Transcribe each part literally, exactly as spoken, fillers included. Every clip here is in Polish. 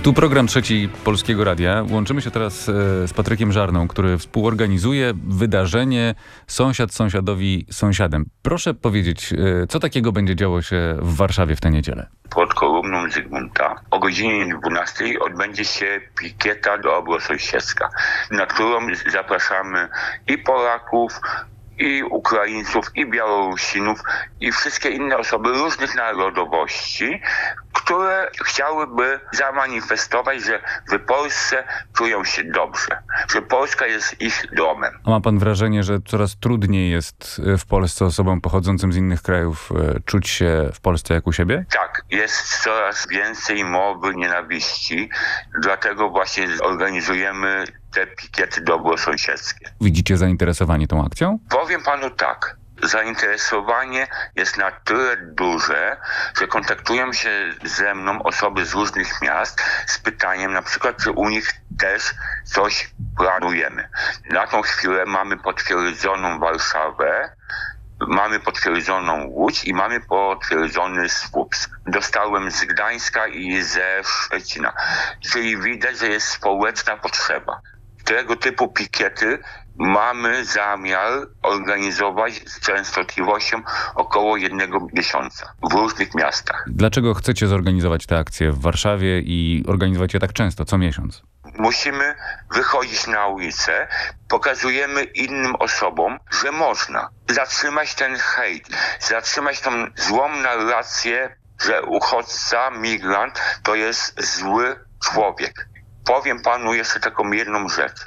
Tu program Trzeci Polskiego Radia. Łączymy się teraz z Patrykiem Żarną, który współorganizuje wydarzenie Sąsiad sąsiadowi sąsiadem. Proszę powiedzieć, co takiego będzie działo się w Warszawie w tę niedzielę? Pod kolumną Zygmunta o godzinie dwunastej odbędzie się pikieta dobrosąsiedzka, na którą zapraszamy i Polaków, i Ukraińców, i Białorusinów, i wszystkie inne osoby różnych narodowości, które chciałyby zamanifestować, że w Polsce czują się dobrze, że Polska jest ich domem. A ma pan wrażenie, że coraz trudniej jest w Polsce osobom pochodzącym z innych krajów czuć się w Polsce jak u siebie? Tak, jest coraz więcej mowy nienawiści, dlatego właśnie organizujemy te pikiety dobrosąsiedzkie. Widzicie zainteresowanie tą akcją? Powiem panu tak. Zainteresowanie jest na tyle duże, że kontaktują się ze mną osoby z różnych miast z pytaniem na przykład, czy u nich też coś planujemy. Na tą chwilę mamy potwierdzoną Warszawę, mamy potwierdzoną Łódź i mamy potwierdzony Słupsk. Dostałem z Gdańska i ze Szczecina. Czyli widać, że jest społeczna potrzeba. Tego typu pikiety mamy zamiar organizować z częstotliwością około jednego miesiąca w różnych miastach. Dlaczego chcecie zorganizować tę akcję w Warszawie i organizować je tak często, co miesiąc? Musimy wychodzić na ulicę, pokazujemy innym osobom, że można zatrzymać ten hejt, zatrzymać tą złą narrację, że uchodźca, migrant to jest zły człowiek. Powiem panu jeszcze taką jedną rzecz.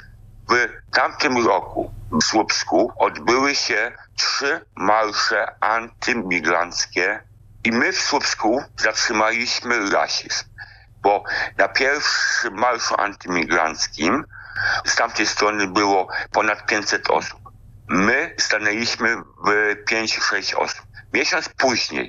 W tamtym roku w Słupsku odbyły się trzy marsze antymigranckie i my w Słupsku zatrzymaliśmy rasizm, bo na pierwszym marszu antymigranckim z tamtej strony było ponad pięćset osób. My stanęliśmy w pięć sześć osób. Miesiąc później